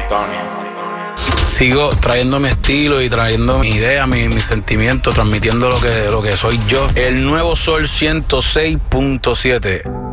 Sigo trayendo mi estilo y trayendo mi idea, mi sentimiento, transmitiendo lo que soy yo. El nuevo Sol 106.7.